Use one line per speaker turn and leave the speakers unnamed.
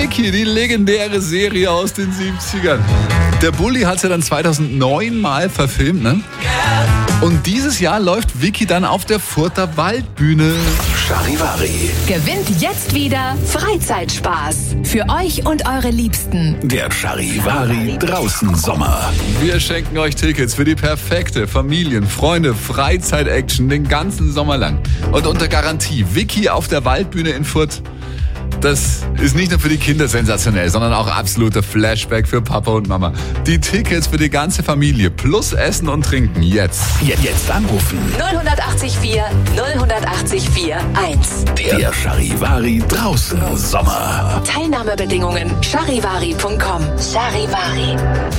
Vicky, die legendäre Serie aus den 70ern. Der Bulli hat sie dann 2009 mal verfilmt, ne? Und dieses Jahr läuft Vicky dann auf der Further Waldbühne.
Charivari.
Gewinnt jetzt wieder Freizeitspaß. Für euch und eure Liebsten.
Der Charivari draußen Sommer.
Wir schenken euch Tickets für die perfekte Familien-, Freunde-, Freizeit-Action den ganzen Sommer lang. Und unter Garantie, Vicky auf der Waldbühne in Furth. Das ist nicht nur für die Kinder sensationell, sondern auch absoluter Flashback für Papa und Mama. Die Tickets für die ganze Familie plus Essen und Trinken jetzt.
Jetzt anrufen.
0884 00884 1.
Der Charivari draußen Sommer.
Teilnahmebedingungen charivari.com. Charivari.